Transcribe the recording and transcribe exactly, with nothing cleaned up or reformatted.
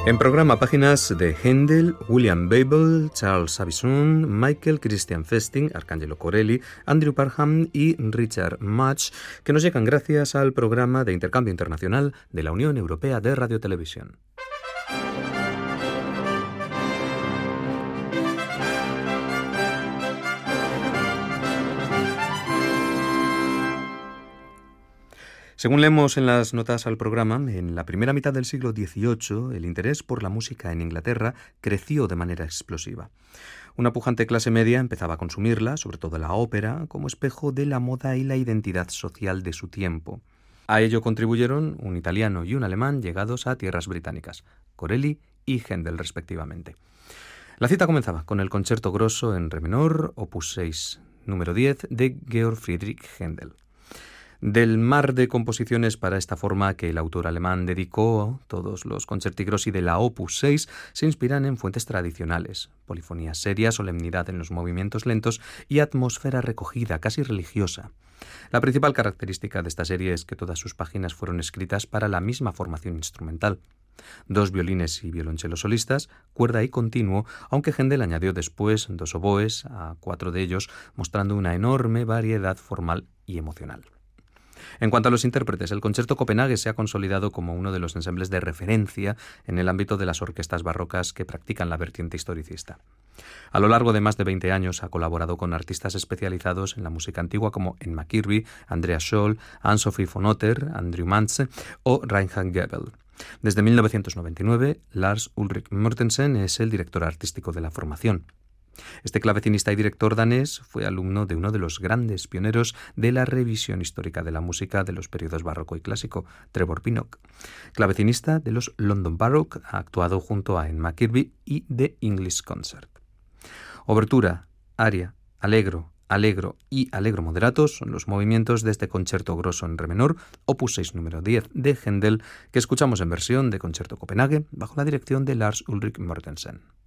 En programa páginas de Händel, William Babel, Charles Savison, Michael Christian Festing, Arcangelo Corelli, Andrew Parham y Richard Mutch, que nos llegan gracias al programa de intercambio internacional de la Unión Europea de Radiotelevisión. Según leemos en las notas al programa, en la primera mitad del siglo dieciocho, el interés por la música en Inglaterra creció de manera explosiva. Una pujante clase media empezaba a consumirla, sobre todo la ópera, como espejo de la moda y la identidad social de su tiempo. A ello contribuyeron un italiano y un alemán llegados a tierras británicas, Corelli y Händel respectivamente. La cita comenzaba con el Concerto Grosso en re menor, opus seis, número diez, de Georg Friedrich Händel. Del mar de composiciones para esta forma que el autor alemán dedicó, todos los concerti grossi de la opus seis se inspiran en fuentes tradicionales, polifonía seria, solemnidad en los movimientos lentos y atmósfera recogida, casi religiosa. La principal característica de esta serie es que todas sus páginas fueron escritas para la misma formación instrumental. Dos violines y violonchelo solistas, cuerda y continuo, aunque Händel añadió después dos oboes a cuatro de ellos, mostrando una enorme variedad formal y emocional. En cuanto a los intérpretes, el Concerto Copenhague se ha consolidado como uno de los ensembles de referencia en el ámbito de las orquestas barrocas que practican la vertiente historicista. A lo largo de más de veinte años ha colaborado con artistas especializados en la música antigua como Emma Kirby, Andreas Scholl, Anne-Sophie von Otter, Andrew Mantze o Reinhard Goebel. Desde mil novecientos noventa y nueve, Lars Ulrik Mortensen es el director artístico de la formación. Este clavecinista y director danés fue alumno de uno de los grandes pioneros de la revisión histórica de la música de los periodos barroco y clásico, Trevor Pinnock. Clavecinista de los London Baroque, ha actuado junto a Emma Kirby y The English Concert. Obertura, aria, allegro, allegro y allegro moderato son los movimientos de este Concerto Grosso en re menor, opus seis número diez de Händel, que escuchamos en versión de Concerto Copenhague bajo la dirección de Lars Ulrik Mortensen.